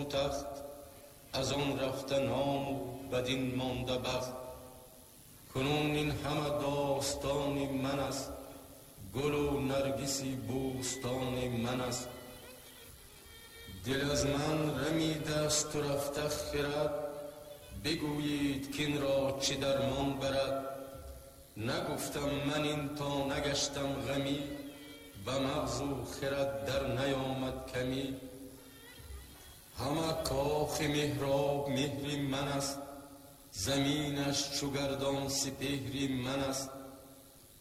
و تخت، از آن رفته نام و بدین مانده بخت. کنون این همه داستان من است، گل و نرگسی بوستان من است. دل از من رمیده است و رفته خرد، بگویید که این را چه درمان برد. نگفتم من این تا نگشتم غمی، به مغز و خرد در نیامد کمی. همه کاخ محراب مهری من است، زمینش چو گردان سپهری من است.